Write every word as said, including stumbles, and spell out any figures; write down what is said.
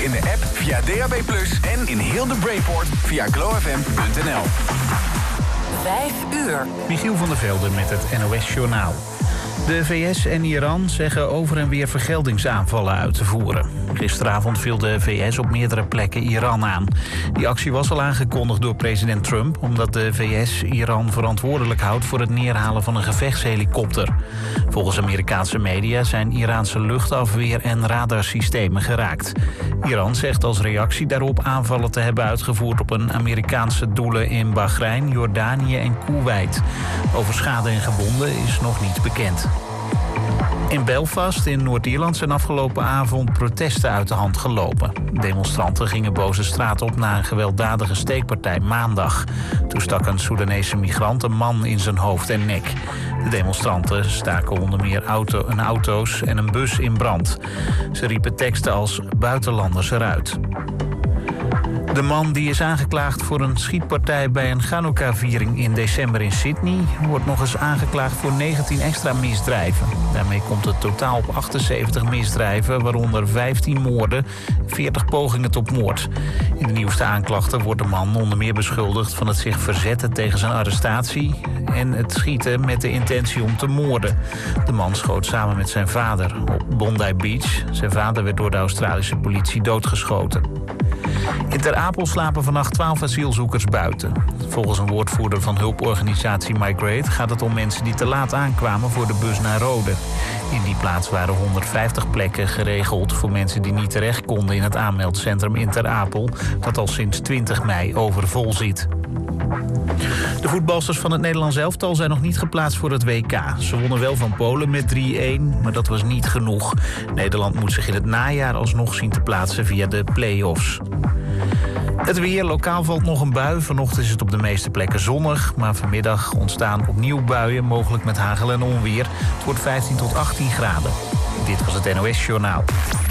in de app, via D A B plus, en in heel de Brainport via glow f m punt n l. Vijf uur. Michiel van der Velde met het N O S-journaal. De V S en Iran zeggen over en weer vergeldingsaanvallen uit te voeren. Gisteravond viel de V S op meerdere plekken Iran aan. Die actie was al aangekondigd door president Trump, omdat de V S Iran verantwoordelijk houdt voor het neerhalen van een gevechtshelikopter. Volgens Amerikaanse media zijn Iraanse luchtafweer- en radarsystemen geraakt. Iran zegt als reactie daarop aanvallen te hebben uitgevoerd op een Amerikaanse doelen in Bahrein, Jordanië en Koeweit. Over schade en gewonden is nog niets bekend. In Belfast in Noord-Ierland zijn afgelopen avond protesten uit de hand gelopen. Demonstranten gingen boos de straat op na een gewelddadige steekpartij maandag. Toen stak een Soedanese migrant een man in zijn hoofd en nek. De demonstranten staken onder meer auto, een auto's en een bus in brand. Ze riepen teksten als buitenlanders eruit. De man die is aangeklaagd voor een schietpartij bij een Chanukka-viering in december in Sydney wordt nog eens aangeklaagd voor negentien extra misdrijven. Daarmee komt het totaal op achtenzeventig misdrijven, waaronder vijftien moorden, veertig pogingen tot moord. In de nieuwste aanklachten wordt de man onder meer beschuldigd van het zich verzetten tegen zijn arrestatie en het schieten met de intentie om te moorden. De man schoot samen met zijn vader op Bondi Beach. Zijn vader werd door de Australische politie doodgeschoten. In Ter Apel slapen vannacht twaalf asielzoekers buiten. Volgens een woordvoerder van hulporganisatie Migrate gaat het om mensen die te laat aankwamen voor de bus naar Rode. In die plaats waren honderdvijftig plekken geregeld voor mensen die niet terecht konden in het aanmeldcentrum in Ter Apel, dat al sinds twintig mei overvol zit. De voetbalsters van het Nederlands elftal zijn nog niet geplaatst voor het W K. Ze wonnen wel van Polen met drie-een, maar dat was niet genoeg. Nederland moet zich in het najaar alsnog zien te plaatsen via de play-offs. Het weer, lokaal valt nog een bui. Vanochtend is het op de meeste plekken zonnig, maar vanmiddag ontstaan opnieuw buien, mogelijk met hagel en onweer. Het wordt vijftien tot achttien graden. Dit was het N O S-journaal.